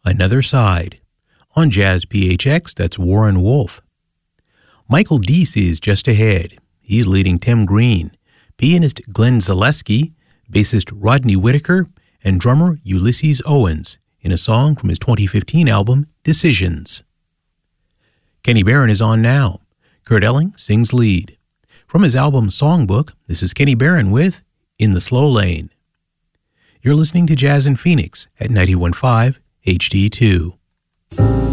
Another Side. On Jazz PHX, that's Warren Wolf. Michael Deese is just ahead. He's leading Tim Green, pianist Glenn Zaleski, bassist Rodney Whitaker, and drummer Ulysses Owens in a song from his 2015 album, Decisions. Kenny Barron is on now. Kurt Elling sings lead. From his album Songbook, this is Kenny Barron with In the Slow Lane. You're listening to Jazz in Phoenix at 91.5 HD2.